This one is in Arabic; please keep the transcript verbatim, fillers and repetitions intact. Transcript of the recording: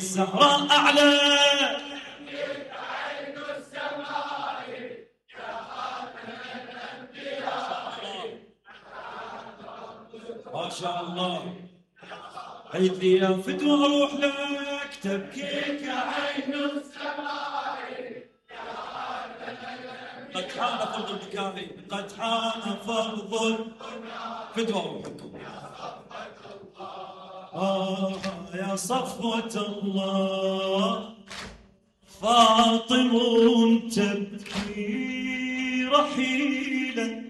الزهراء أعلى ما شاء الله. عيد لي يا فدوى اروح لك تبكيك يا عين السماء. قد حان فرض البكاء قد حان فرض فدوى روحكم. آه يا صفوة الله فاطم تبكي رحيلا